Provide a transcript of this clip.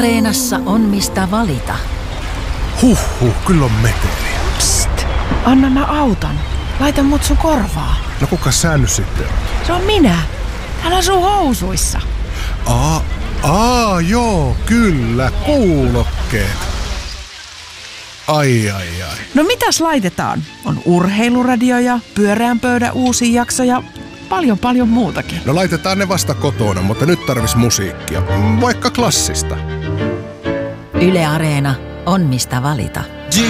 Areenassa on mistä valita. Huhhuh, kyllä on meteliä. Psst, anna mä auton. Laita mut sun korvaa. No kuka sä nyt sitten on? Se on minä. Hän asuu housuissa. Joo, kyllä, kuulokkeet. Ai. No mitäs laitetaan? On urheiluradio ja pyöreän pöydän uusi jakso ja paljon muutakin. No laitetaan ne vasta kotona, mutta nyt tarvis musiikkia. Vaikka klassista. Yle Areena on mistä valita.